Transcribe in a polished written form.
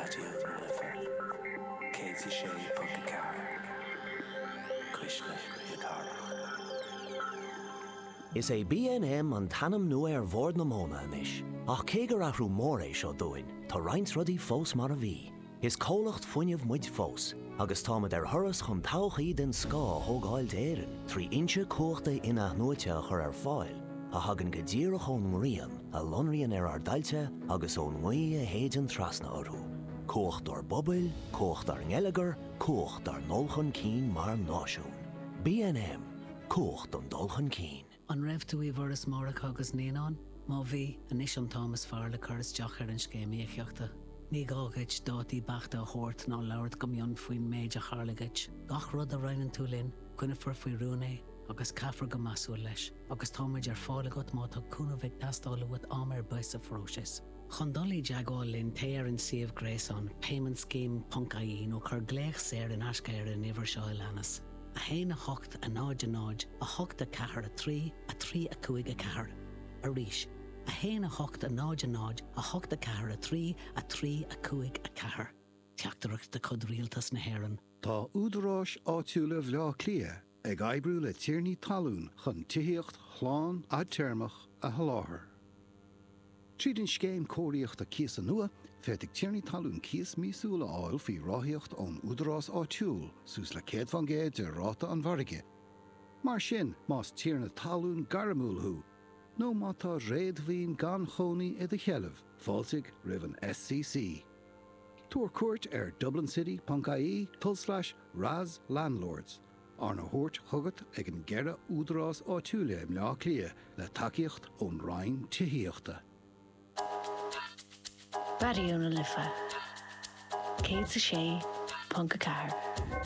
Radio Liver. Katie Shea Punkacar. Cuishla Is é BNM an tanam nua bhord na móna anis. Ach cégar ahrú mór é seo dúin, tá roinnt rudí fós mar a bhí. Is cólacht fuinneamh muid fós, agus támad thuras chun tauchaí den scá thógáil d'éireann, trí inse cóchta ina nuaite chur fáil, a hagan go ddíireach ón ngrian, a lonrian dailte agus ón ngui a héidean trasna orthú. Cócht ar bobail, cócht ar ngeileagar, cócht ar nolchan cín mar náisiún. BNM, cócht an dulchan cín. An raibh tú í bhar is mórach agus néán, má bhí an is an Thomas Farley churas deach ar an scéimíochta. Ní gágaid dátí bachta a chóirt ná labhart go mion faoi méid a charlagaid. Gach rud a rainan tú linn, cuineafar faoi rúné, agus caafar go masú leis, agus táid ar fálagat má tá cúnamhaigh dastála wad amar buis a fróis. Chundalí deagáil linn téar an siomh gréasán, payment scheme Punkaí nó chur gléich séir in ascair in ihar seo lenas. A héin a hocht a náid, a hocht a cahar a trí a cuaig a cahar. A ríis, a héin a hocht a náid, a hocht a cahar a trí a cuaig a cahar. Teachtarach de cod rialtas na héireann. Tá údarás áitiúla bhlá clia ag aibrú le tíirní talún chun tíocht chláán a termach a haláthair. Tríd an scéim cóiríocht a cías a nua, féidigh tíirní talún cías mísúla áil fí ráthíocht ón údarás áitiúil sús le céad fan géad de ráta an bharige. Mar sin más tíirna talún garamúlthú, nó má tá réadmhíon gan chonaí i de cheileh, fáilsigh roimh an SCC. Tuair cuairt ar Dublin City Punkaí /Ras Landlords. Arna thuirt chugat ag an gceithre údarás áitiúla im leá clia le takeíocht ón rainn tíochta. Radio Liver. Katie Shea Punkacar.